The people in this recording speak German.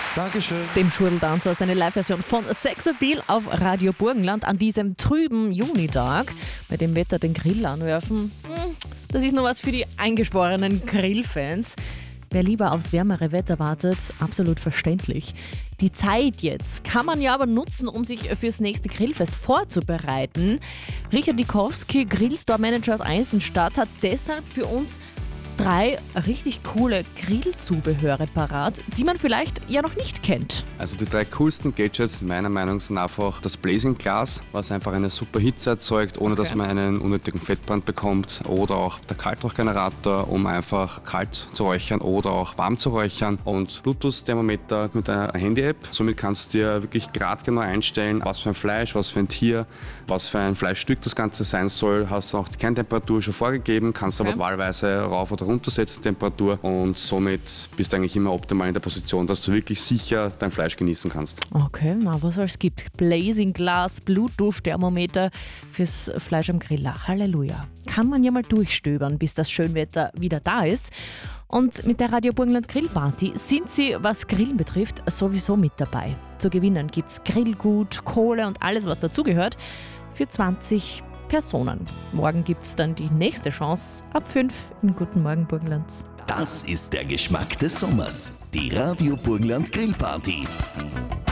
Dankeschön. Dem Schurdeltanzer seine Live-Version von Sexappeal auf Radio Burgenland an diesem trüben Junitag. Bei dem Wetter den Grill anwerfen, das ist nur was für die eingeschworenen Grillfans. Wer lieber aufs wärmere Wetter wartet, absolut verständlich. Die Zeit jetzt kann man ja aber nutzen, um sich fürs nächste Grillfest vorzubereiten. Richard Dikowski, Grillstore-Manager aus Eisenstadt, hat deshalb für uns 3 richtig coole Grillzubehöre parat, die man vielleicht ja noch nicht kennt. Also die 3 coolsten Gadgets meiner Meinung nach sind einfach das Blazing Glas, was einfach eine super Hitze erzeugt, ohne dass man einen unnötigen Fettbrand bekommt, oder auch der Kaltrauchgenerator, um einfach kalt zu räuchern oder auch warm zu räuchern, und Bluetooth-Thermometer mit einer Handy-App. Somit kannst du dir wirklich gradgenau einstellen, was für ein Fleisch, was für ein Tier, was für ein Fleischstück das Ganze sein soll. Hast auch die Kerntemperatur schon vorgegeben, kannst aber wahlweise rauf oder runtersetzen Temperatur, und somit bist du eigentlich immer optimal in der Position, dass du wirklich sicher dein Fleisch genießen kannst. Okay, na, was es gibt. Blazing Glas, Bluetooth-Thermometer fürs Fleisch am Griller. Halleluja. Kann man ja mal durchstöbern, bis das Schönwetter wieder da ist. Und mit der Radio Burgenland Grillparty sind Sie, was Grillen betrifft, sowieso mit dabei. Zu gewinnen gibt's Grillgut, Kohle und alles, was dazugehört, für 20 Personen. Morgen gibt's dann die nächste Chance ab 5 in Guten Morgen Burgenland. Das ist der Geschmack des Sommers. Die Radio Burgenland Grillparty.